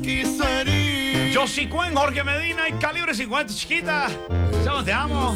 Yossi Cuen, Jorge Medina y Calibre 50, chiquita. Chao, te amo.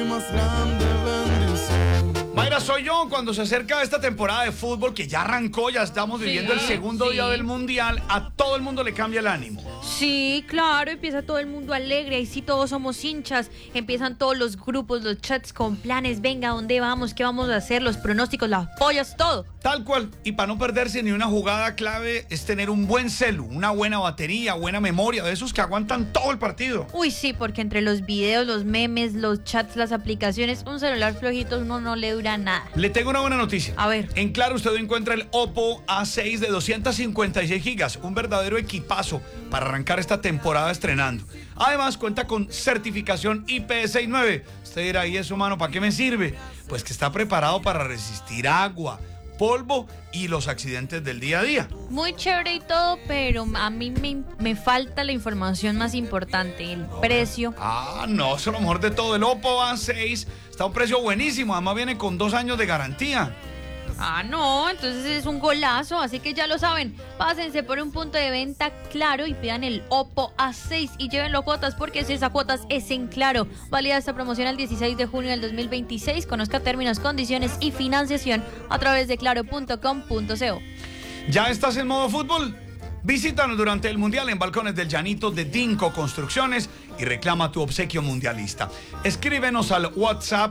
Mayra, soy yo. Cuando se acerca esta temporada de fútbol que ya arrancó, ya estamos viviendo el segundo día del Mundial, a todo el mundo le cambia el ánimo. Sí, claro, empieza todo el mundo alegre, y sí, todos somos hinchas, empiezan todos los grupos, los chats con planes, venga, ¿a dónde vamos? ¿Qué vamos a hacer? Los pronósticos, las pollas, todo. Tal cual, y para no perderse ni una jugada clave es tener un buen celu, una buena batería, buena memoria, de esos que aguantan todo el partido. Uy, sí, porque entre los videos, los memes, los chats, las aplicaciones, un celular flojito uno no le dura nada. Le tengo una buena noticia. A ver. En Claro usted encuentra el Oppo A6 de 256 gigas, un verdadero equipazo para arrancar esta temporada estrenando. Además cuenta con certificación IP69. Usted dirá, ¿y eso, mano, para qué me sirve? Pues que está preparado para resistir agua, polvo y los accidentes del día a día. Muy chévere y todo, pero a mí me falta la información más importante, el precio. No, eso es lo mejor de todo. El Oppo A6 está a un precio buenísimo, además viene con 2 años de garantía. No, entonces es un golazo, así que ya lo saben, pásense por un punto de venta Claro y pidan el Oppo A6 y llévenlo a cuotas, porque si es a cuotas es en Claro. Válida esta promoción al 16 de junio del 2026, conozca términos, condiciones y financiación a través de claro.com.co. ¿Ya estás en modo fútbol? Visítanos durante el Mundial en Balcones del Llanito de Dinco Construcciones y reclama tu obsequio mundialista. Escríbenos al WhatsApp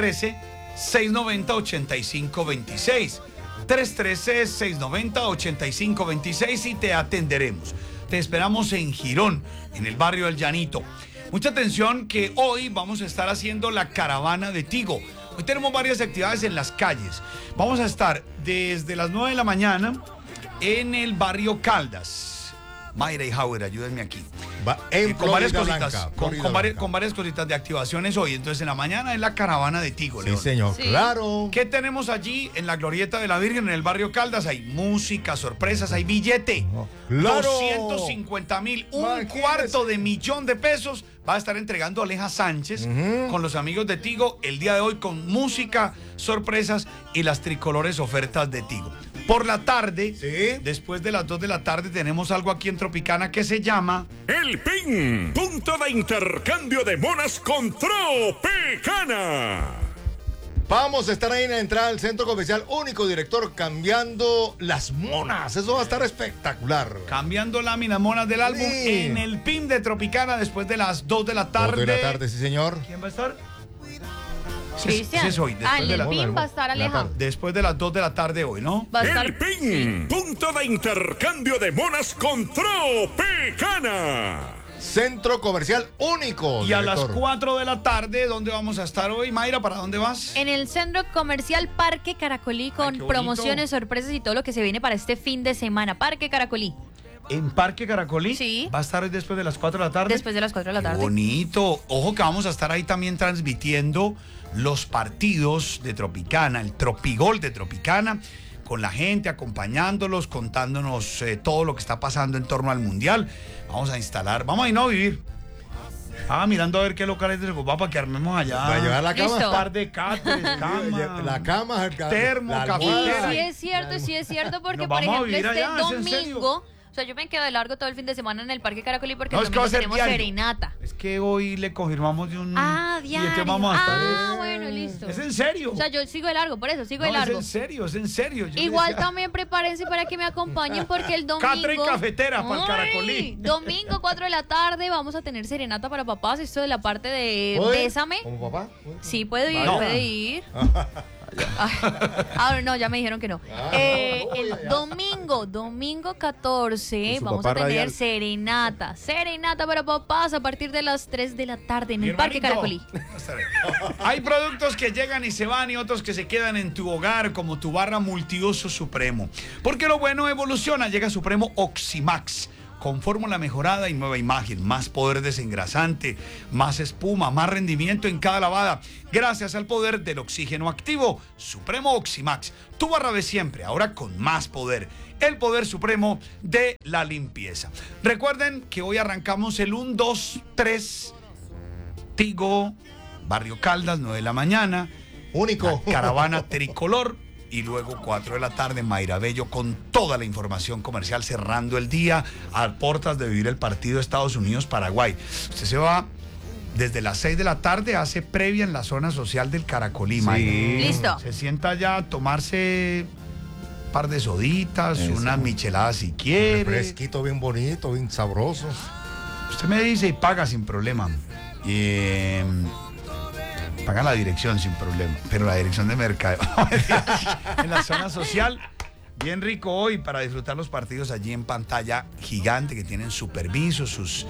313-690-8526. 313-690-8526 y te atenderemos. Te esperamos en Girón, en el barrio del Llanito. Mucha atención que hoy vamos a estar haciendo la caravana de Tigo. Hoy tenemos varias actividades en las calles. Vamos a estar desde las 9 de la mañana en el barrio Caldas. Mayra y Howard, ayúdenme aquí. Con varias cositas, con varias cositas de activaciones hoy. Entonces, en la mañana es la caravana de Tigo, Sí, León. señor, Sí. claro. ¿Qué tenemos allí en la Glorieta de la Virgen, en el barrio Caldas? Hay música, sorpresas, hay billete. ¡Claro! 250,000, un Imagínese. $250,000 va a estar entregando Aleja Sánchez con los amigos de Tigo el día de hoy con música, sorpresas y las tricolores ofertas de Tigo. Por la tarde, después de las 2 de la tarde, tenemos algo aquí en Tropicana que se llama El PIN, punto de intercambio de monas con Tropicana. Vamos a estar ahí en la entrada del centro comercial Único, director, cambiando las monas. Eso va a estar espectacular. Cambiando láminas monas del álbum Sí. en el PIN de Tropicana después de las 2 de la tarde. 2 de la tarde, sí, señor. ¿Quién va a estar? Cristian. Sí, es hoy, después en de el la- PIN va a estar Aleja. Después de las 2 de la tarde hoy, ¿no? Va a estar. El PIN, punto de intercambio de monas con Tropicana. Centro comercial Único, Y a las director. 4 de la tarde, ¿dónde vamos a estar hoy? Mayra, ¿para dónde vas? En el centro comercial Parque Caracolí con qué bonito. promociones, sorpresas y todo lo que se viene para este fin de semana. Parque Caracolí, ¿En Parque Caracolí? Sí. ¿Va a estar hoy después de las 4 de la tarde? después de las 4 de la Qué tarde. bonito. Ojo que vamos a estar ahí también transmitiendo los partidos de Tropicana, el Tropigol de Tropicana, con la gente, acompañándolos, contándonos todo lo que está pasando en torno al Mundial. Vamos a instalar, vamos a ir a vivir. Mirando a ver qué locales de va para que armemos allá. ¿Va a llevar la cama? Listo. Un par de catres, cama. La cama, Termo, la café. Y almohada. sí es cierto, porque Nos por vamos a ejemplo vivir este allá, ¿es en serio? domingo, o sea, yo me quedo de largo todo el fin de semana en el Parque Caracolí porque No, el es que va a domingo ser tenemos diario. serenata. Es que hoy le confirmamos de un... Y Diario. entonces vamos a estar... Bueno, listo. ¿Es en serio? O sea, yo sigo de largo, por eso sigo de No, largo. es en serio. Yo le Igual decía- también prepárense para que me acompañen porque el domingo... Catre y cafetera para el ¡Ay! Caracolí. Domingo 4 de la tarde vamos a tener serenata para papás. Esto de la parte de ¿Puede? Bésame. ¿Como papá? Sí, puede ir, No. puede ir. No, ya me dijeron que no. El domingo 14 Con su vamos a papá tener radial. serenata para papás a partir de las 3 de la tarde en Mi el Parque hermanito. Caracolí. Hay productos que llegan y se van y otros que se quedan en tu hogar, como tu barra multiuso Supremo. Porque lo bueno evoluciona. Llega Supremo Oximax, con fórmula mejorada y nueva imagen, más poder desengrasante, más espuma, más rendimiento en cada lavada, gracias al poder del oxígeno activo. Supremo Oximax, tu barra de siempre, ahora con más poder. El poder supremo de la limpieza. Recuerden que hoy arrancamos el 1, 2, 3, Tigo, Barrio Caldas, 9 de la mañana. Único. La caravana tricolor y luego 4 de la tarde Mayra Bello con toda la información comercial cerrando el día a puertas de vivir el partido de Estados Unidos-Paraguay. Usted se va desde las 6 de la tarde, hace previa en la zona social del Caracolí, Mayra. Listo. Se sienta ya a tomarse un par de soditas, unas micheladas si quiere. Fresquito, bien bonito, bien sabroso. Usted me dice y paga sin problema. Paga la dirección sin problema, pero la dirección de mercado en la zona social, bien rico hoy para disfrutar los partidos allí en pantalla gigante que tienen su permiso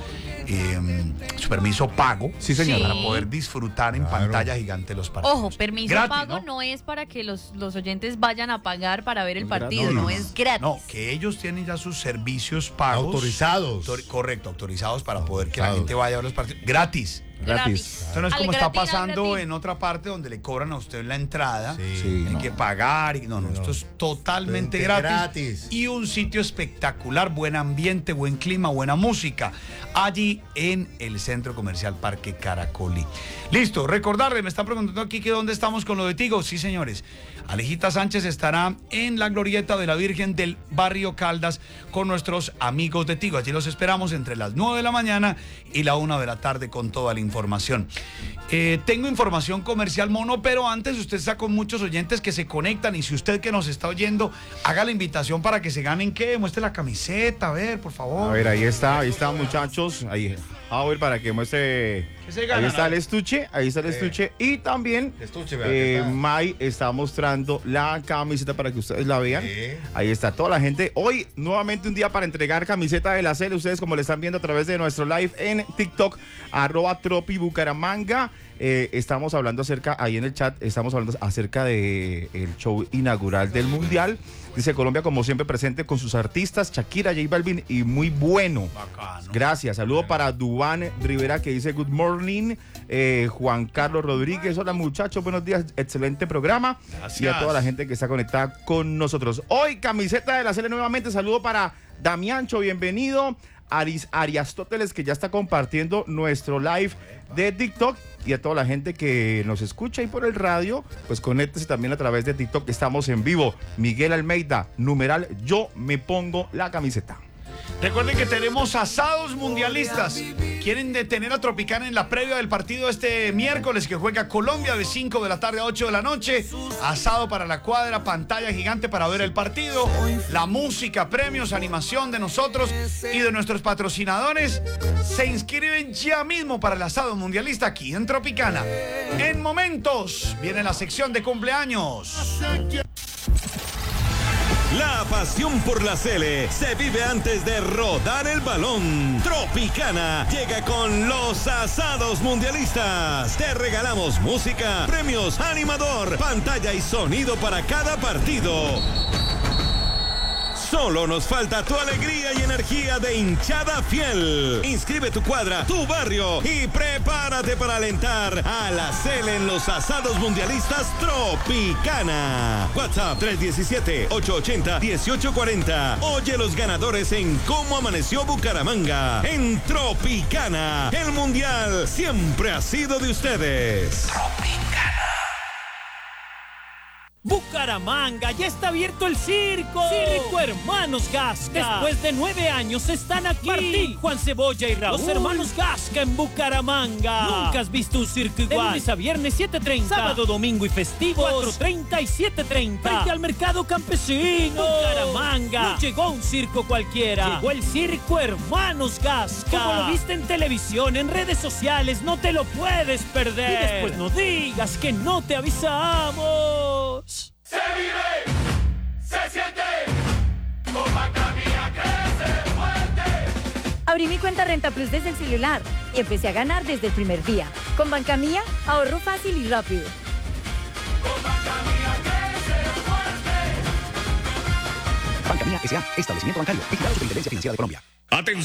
pago, Sí, señor. para poder disfrutar en pantalla gigante los partidos. Ojo, permiso Gratis, pago no es para que los oyentes vayan a pagar para ver el partido, No, no es gratis. No, que ellos tienen ya sus servicios pagos. Autorizados. Correcto, autorizados para poder que la gente vaya a ver los partidos. Gratis. Gratis. Esto no es Al como está gratín, al pasando gratín. en otra parte donde le cobran a usted la entrada. Sí, Hay que pagar. Esto es totalmente gratis. Y un sitio espectacular, buen ambiente, buen clima, buena música. Allí en el Centro Comercial Parque Caracolí. Listo, recordarle, me están preguntando aquí que dónde estamos con lo de Tigo. Sí, señores. Alejita Sánchez estará en la glorieta de la Virgen del Barrio Caldas con nuestros amigos de Tigo. Allí los esperamos entre las 9 de la mañana y la 1 de la tarde con toda la información. Tengo información comercial, Mono, pero antes usted está con muchos oyentes que se conectan y si usted que nos está oyendo, haga la invitación para que se ganen, ¿qué? Muestre la camiseta, a ver, por favor. A ver, ahí está, muchachos. Ahí, a ver, para que muestre. ¿Qué se gana? Ahí está el estuche, Y también Estuche, vea, aquí está. Mai está mostrando la camiseta para que ustedes la vean. Sí. Ahí está toda la gente. Hoy, nuevamente un día para entregar camiseta de la CL. Ustedes como le están viendo a través de nuestro live en TikTok, @tropibucaramanga. Estamos hablando ahí en el chat, estamos hablando acerca de el show inaugural del Mundial. Dice Colombia como siempre presente con sus artistas, Shakira, J Balvin y muy bueno. Bacano. Gracias, saludo para Dubán Rivera que dice good morning, Juan Carlos Rodríguez, hola muchachos, buenos días, excelente programa. Gracias. Y a toda la gente que está conectada con nosotros. Hoy camiseta de la CL nuevamente, saludo para Damiancho, bienvenido. Ariastóteles que ya está compartiendo nuestro live de TikTok y a toda la gente que nos escucha y por el radio, pues conéctese también a través de TikTok, estamos en vivo. Miguel Almeida, numeral, yo me pongo la camiseta. Recuerden que tenemos asados mundialistas. Quieren detener a Tropicana en la previa del partido este miércoles que juega Colombia de 5 de la tarde a 8 de la noche. Asado para la cuadra, pantalla gigante para ver el partido. La música, premios, animación de nosotros y de nuestros patrocinadores. Se inscriben ya mismo para el asado mundialista aquí en Tropicana. En momentos viene la sección de cumpleaños. La pasión por la CL se vive antes de rodar el balón. Tropicana llega con los asados mundialistas. Te regalamos música, premios, animador, pantalla y sonido para cada partido. Solo nos falta tu alegría y energía de hinchada fiel. Inscribe tu cuadra, tu barrio y prepárate para alentar a la CL en los asados mundialistas Tropicana. WhatsApp 317-880-1840. Oye los ganadores en Cómo Amaneció Bucaramanga. En Tropicana, el mundial siempre ha sido de ustedes. Bucaramanga, ya está abierto el circo. Circo Hermanos Gasca. Después de 9 años están aquí. Martín, Juan Cebolla y Raúl. Los Hermanos Gasca en Bucaramanga. Nunca has visto un circo igual. De lunes a viernes 7:30. Sábado, domingo y festivos 4:30 y 7:30. Frente al mercado campesino. Bucaramanga. No llegó un circo cualquiera. Llegó el Circo Hermanos Gasca. Como lo viste en televisión, en redes sociales, no te lo puedes perder. Y después no digas que no te avisamos. Se vive, se siente, con Banca Mía crece fuerte. Abrí mi cuenta Renta Plus desde el celular y empecé a ganar desde el primer día. Con Banca Mía, ahorro fácil y rápido. Con Banca Mía crece fuerte. Banca Mía S.A. Establecimiento bancario. Vigilado Superintendencia Financiera de Colombia. Atención.